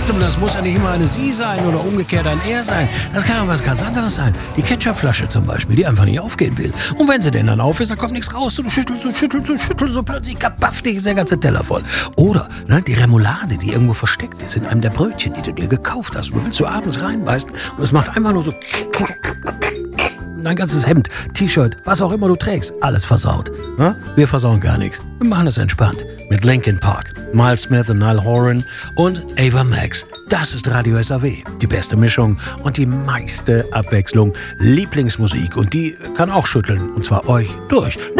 Achtung, das muss ja nicht immer eine Sie sein oder umgekehrt ein Er sein. Das kann ja was ganz anderes sein. Die Ketchupflasche zum Beispiel, die einfach nicht aufgehen will. Und wenn sie denn dann auf ist, dann kommt nichts raus. Du schüttelst, so plötzlich kapafft ist der ganze Teller voll. Oder die Remoulade, die irgendwo versteckt ist in einem der Brötchen, die du dir gekauft hast. Du willst du abends reinbeißen und es macht einfach nur so... Dein ganzes Hemd, T-Shirt, was auch immer du trägst, alles versaut. Na? Wir versauen gar nichts. Wir machen es entspannt. Mit Linkin Park, Miles Smith und Niall Horan und Ava Max. Das ist Radio SAW. Die beste Mischung und die meiste Abwechslung. Lieblingsmusik und die kann auch schütteln. Und zwar euch durch.